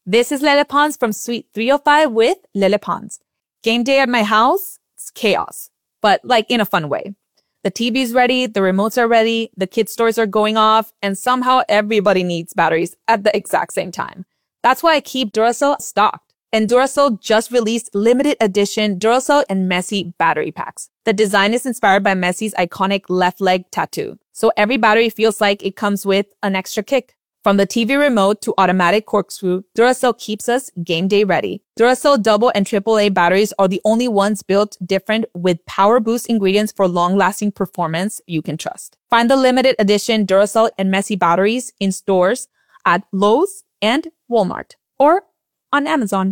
This is Lele Pons from Suite 305 with Lele Pons. Game day at my house, it's chaos, but like in a fun way. The TV's ready, the remotes are ready, the kids' toys are going off, and somehow everybody needs batteries at the exact same time. That's why I keep Duracell stocked. And Duracell just released limited edition Duracell and Messi battery packs. The design is inspired by Messi's iconic left leg tattoo. So every battery feels like it comes with an extra kick. From the TV remote to automatic corkscrew, Duracell keeps us game day ready. Duracell double and AAA batteries are the only ones built different with power boost ingredients for long-lasting performance you can trust. Find the limited edition Duracell and Messi batteries in stores at Lowe's and Walmart or on Amazon.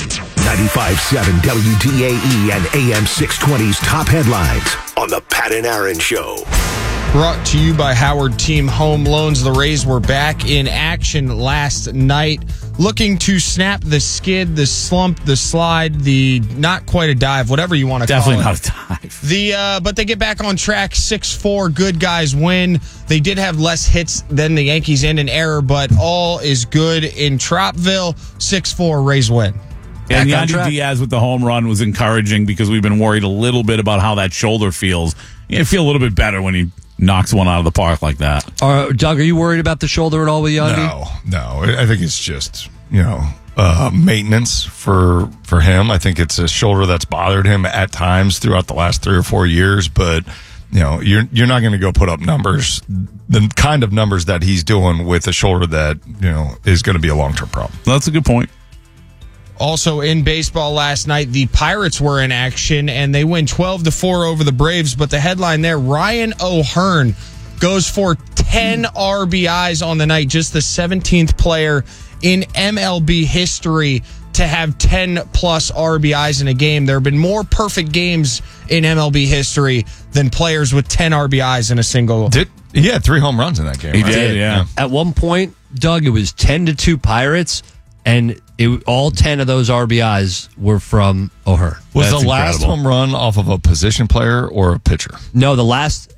95.7 WDAE and AM 620's top headlines on the Pat and Aaron Show. Brought to you by Howard Team Home Loans. The Rays were back in action last night, looking to snap the skid, the slump, the slide, the not quite a dive, whatever you want to call it. Definitely not a dive. But they get back on track. 6-4, good guys win. They did have less hits than the Yankees in an error, but all is good in Tropville. 6-4, Rays win. And Yandy Diaz with the home run was encouraging because we've been worried a little bit about how that shoulder feels. You feel a little bit better when he knocks one out of the park like that. Doug, are you worried about the shoulder at all with Yandy? No. I think it's just, maintenance for him. I think it's a shoulder that's bothered him at times throughout the last 3 or 4 years, but you're not going to go put up numbers, the kind of numbers that he's doing with a shoulder that, is going to be a long-term problem. That's a good point. Also in baseball last night, the Pirates were in action, and they win 12-4 over the Braves. But the headline there, Ryan O'Hearn goes for 10 RBIs on the night, just the 17th player in MLB history to have 10-plus RBIs in a game. There have been more perfect games in MLB history than players with 10 RBIs in a single. He had 3 home runs in that game. He did, yeah. At one point, Doug, it was 10-2 Pirates, and all 10 of those RBIs were from O'Hearn. Was the last home run off of a position player or a pitcher? No, the last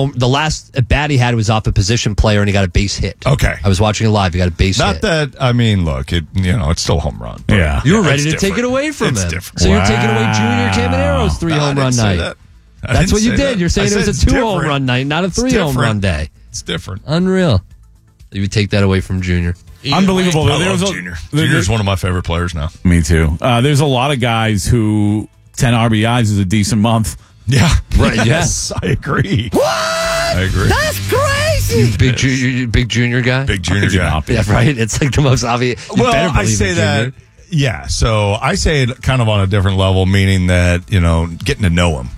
at bat he had was off a position player, and he got a base hit. Okay. I was watching it live. He got a base hit. Not that, look, it's still a home run. Yeah. You were ready to take it away from him. Different. So you're taking away Junior Camaro's 3-home run night. That's what you did. You're saying it was a 2-home run night, not a 3-home run day. It's different. Unreal. You would take that away from Junior. Unbelievable. I love Junior. Junior's one of my favorite players now. Me too. There's a lot of guys who 10 RBIs is a decent month. Yeah. Right. Yes. I agree. What? I agree. That's crazy. Big Junior guy? Big Junior guy. Yeah, right? It's like the most obvious. Well, I say that. Yeah. So I say it kind of on a different level, meaning that, getting to know him.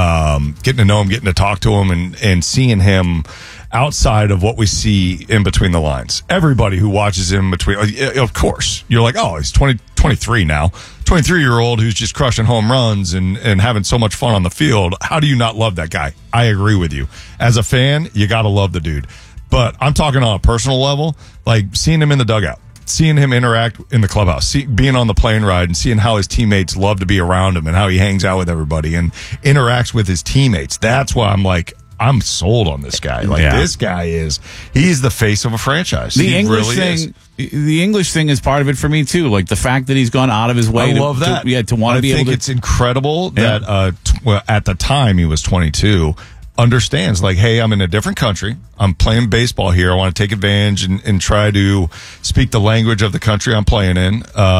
Getting to talk to him and seeing him outside of what we see in between the lines. Everybody who watches him of course, you're like, oh, he's 23 now. 23-year-old who's just crushing home runs and having so much fun on the field. How do you not love that guy? I agree with you. As a fan, you got to love the dude. But I'm talking on a personal level, like seeing him in the dugout, seeing him interact in the clubhouse, being on the plane ride and seeing how his teammates love to be around him and how he hangs out with everybody and interacts with his teammates. That's why I'm like, I'm sold on this guy. This guy he's the face of a franchise. The English thing is part of it for me too. Like the fact that he's gone out of his way to want to be able to. I think it's incredible that at the time he was 22. Understands like, hey, I'm in a different country. I'm playing baseball here. I want to take advantage and try to speak the language of the country I'm playing in.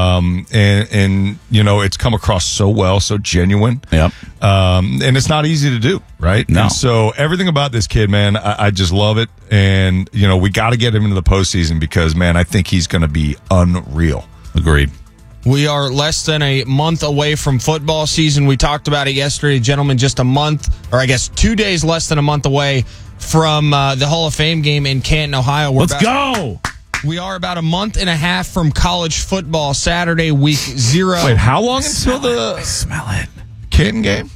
And it's come across so well, so genuine. Yep. And it's not easy to do, right? No. And so everything about this kid, man, I just love it. And, we got to get him into the postseason because, man, I think he's going to be unreal. Agreed. We are less than a month away from football season. We talked about it yesterday, gentlemen, just a month, or I guess 2 days less than a month away from the Hall of Fame game in Canton, Ohio. Let's go! We are about a month and a half from college football, Saturday, week 0. Wait, how long until the smell it Canton game?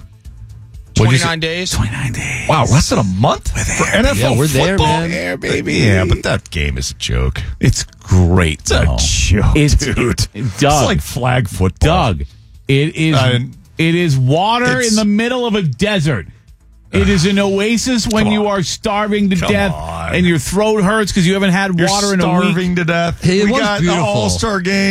29 days. 29 days. Wow, less than a month for NFL yeah, we're football? there, man. Yeah, baby. Yeah, but that game is a joke. It's great. It's a joke, dude. Doug, it's like flag football. Doug, it is water in the middle of a desert. It is an oasis when you are starving to death and your throat hurts because you haven't had water in a week. You're starving to death. Hey, we got the All-Star game.